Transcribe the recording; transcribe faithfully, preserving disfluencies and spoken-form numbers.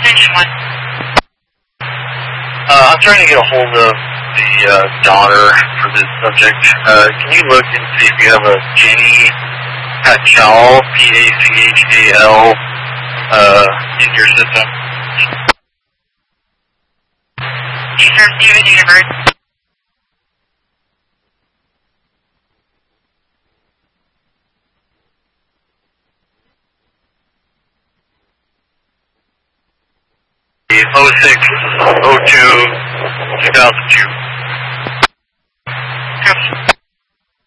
Extension one. Uh, I'm trying to get a hold of the uh, daughter for this subject. Uh, can you look and see if you have a Jenny Pachal, P A C H A L, uh, in your system? Yes, sir. Do you have a date of birth? oh six oh two two thousand two.